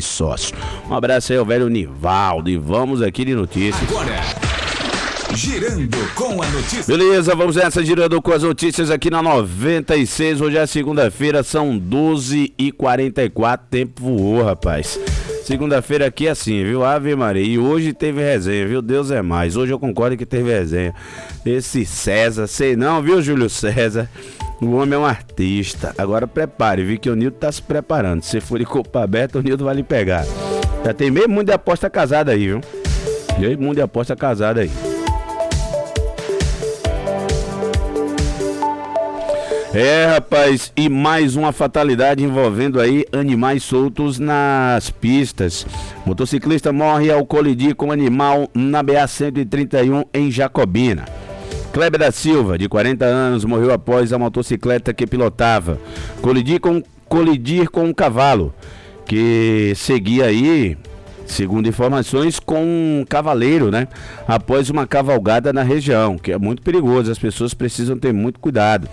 sócio. Um abraço aí ao velho Nivaldo e vamos aqui de notícias. Agora, girando com a notícia. Beleza, vamos nessa, girando com as notícias aqui na 96. Hoje é segunda-feira, são 12h44, tempo voou, rapaz. Segunda-feira aqui é assim, viu? Ave Maria. E hoje teve resenha, viu? Deus é mais. Hoje eu concordo que teve resenha. Esse César, sei não, viu, Júlio César? O homem é um artista. Agora prepare, viu? Que o Nildo tá se preparando. Se for de copa aberta, o Nildo vai lhe pegar. Já tem meio mundo de aposta casada aí, viu? Meio mundo de aposta casada aí. É, rapaz, e mais uma fatalidade envolvendo aí animais soltos nas pistas. Motociclista morre ao colidir com animal na BA-131 em Jacobina. Kleber da Silva, de 40 anos, morreu após a motocicleta que pilotava colidir com um cavalo, que seguia aí, segundo informações, com um cavaleiro, né? Após uma cavalgada na região, que é muito perigoso, as pessoas precisam ter muito cuidado.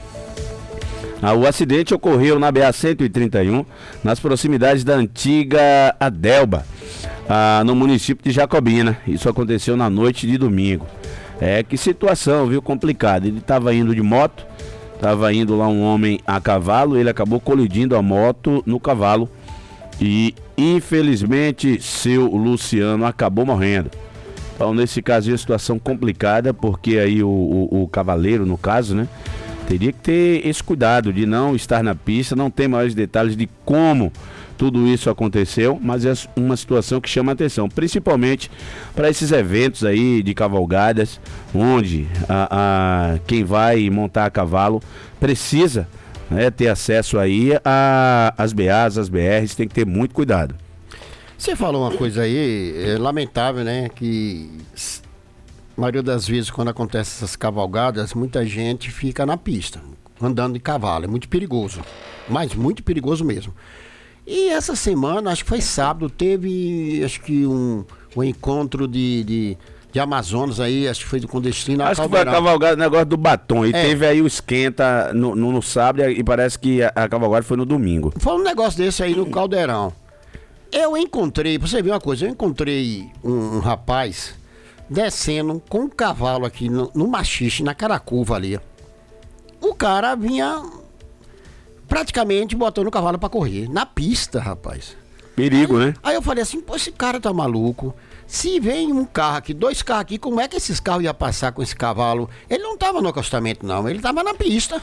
O acidente ocorreu na BA-131, nas proximidades da antiga Adelba, no município de Jacobina. Isso aconteceu na noite de domingo. Que situação, viu? Complicada. Ele estava indo de moto, estava indo lá um homem a cavalo, ele acabou colidindo a moto no cavalo e, infelizmente, seu Luciano acabou morrendo. Então, nesse caso, é uma situação complicada, porque aí o cavaleiro, no caso, né? Teria que ter esse cuidado de não estar na pista, não tem maiores detalhes de como tudo isso aconteceu, mas é uma situação que chama atenção, principalmente para esses eventos aí de cavalgadas, onde quem vai montar a cavalo precisa, né, ter acesso aí às BAs, às BRs, tem que ter muito cuidado. Você falou uma coisa aí, é lamentável, né, que a maioria das vezes, quando acontecem essas cavalgadas, muita gente fica na pista, andando de cavalo. É muito perigoso, mas muito perigoso mesmo. E essa semana, acho que foi sábado, teve um encontro de Amazonas aí, acho que foi com destino a Acho que foi a cavalgada, negócio do batom. E teve aí o esquenta no sábado e parece que a cavalgada foi no domingo. Foi um negócio desse aí no Caldeirão. Eu encontrei, pra você ver uma coisa, eu encontrei um rapaz descendo com um cavalo aqui no Machixe, na Caracuva ali. O cara vinha praticamente botando o cavalo pra correr, na pista, rapaz. Perigo, né? Aí eu falei assim, pô, esse cara tá maluco. Se vem um carro aqui, 2 carros aqui, como é que esses carros iam passar com esse cavalo? Ele não tava no acostamento, não, ele tava na pista.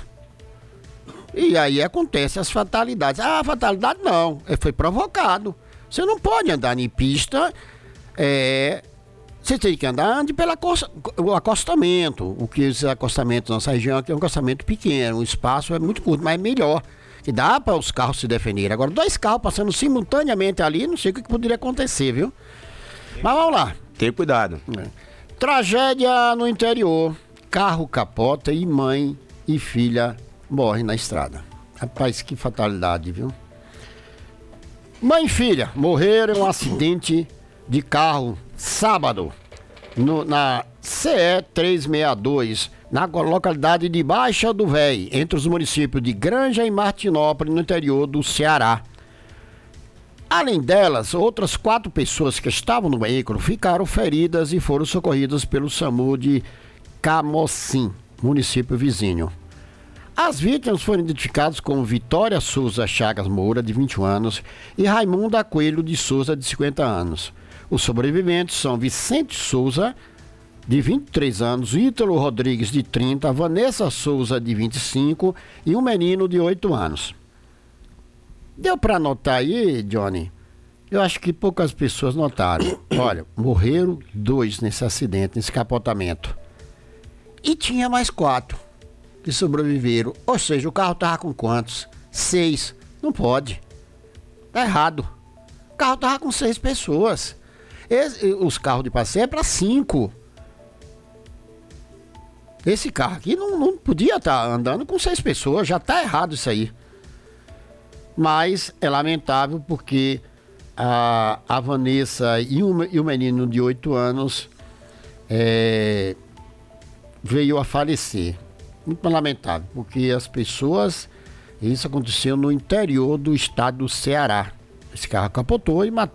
E aí acontece as fatalidades. Fatalidade não, ele foi provocado. Você não pode andar em pista, você tem que andar pelo acostamento. O que esse acostamento na nossa região aqui é um acostamento pequeno, o espaço é muito curto, mas é melhor. Que dá para os carros se defenderem. Agora, 2 carros passando simultaneamente ali, não sei o que poderia acontecer, viu? Mas vamos lá. Tem cuidado. Tragédia no interior. Carro capota e mãe e filha morrem na estrada. Rapaz, que fatalidade, viu? Mãe e filha morreram em um acidente de carro sábado, na CE 362, na localidade de Baixa do Véi, entre os municípios de Granja e Martinópolis, no interior do Ceará. Além delas, outras 4 pessoas que estavam no veículo ficaram feridas e foram socorridas pelo SAMU de Camocim, município vizinho. As vítimas foram identificadas como Vitória Souza Chagas Moura, de 21 anos, e Raimunda Coelho de Souza, de 50 anos. Os sobreviventes são Vicente Souza, de 23 anos, Ítalo Rodrigues, de 30, Vanessa Souza, de 25 e um menino de 8 anos. Deu para notar aí, Johnny? Eu acho que poucas pessoas notaram. Olha, morreram 2 nesse acidente, nesse capotamento. E tinha mais 4 que sobreviveram. Ou seja, o carro tava com quantos? 6. Não pode. Tá errado. O carro tava com 6 pessoas. Os carros de passeio é para 5. Esse carro aqui não podia estar andando com 6 pessoas. Já tá errado isso aí. Mas é lamentável porque a Vanessa e o menino de 8 anos veio a falecer. Muito lamentável, porque as pessoas... Isso aconteceu no interior do estado do Ceará. Esse carro capotou e matou